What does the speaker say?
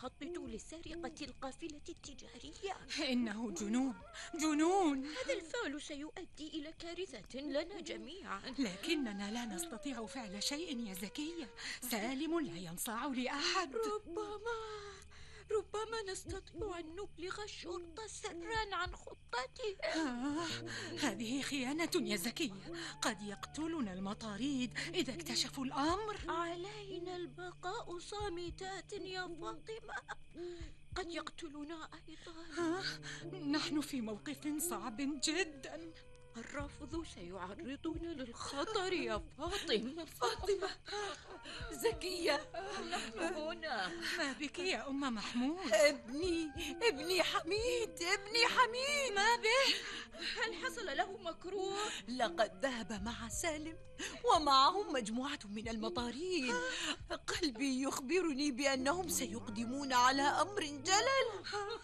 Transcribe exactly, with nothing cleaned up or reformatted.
يخططوا لسرقة القافلة التجارية. إنه جنون جنون. هذا الفعل سيؤدي إلى كارثة لنا جميعا. لكننا لا نستطيع فعل شيء يا زكية. سالم لا ينصاع لأحد. ربما ربما نستطيع أن نبلغ الشرطة سرا عن خطته. آه، هذه خيانة يا زكية. قد يقتلنا المطاريد إذا اكتشفوا الأمر. علينا البقاء صامتات يا فاطمة، قد يقتلنا أيضا. آه، نحن في موقف صعب جدا. الرفض سيعرضنا للخطر يا فاطمة. فاطمة، زكية، نحن هنا. ما بك يا أم محمود؟ ابني ابني حميد، ابني حميد. ما به؟ هل حصل له مكروه؟ لقد ذهب مع سالم ومعهم مجموعة من المطاريد. قلبي يخبرني بأنهم سيقدمون على أمر جلل.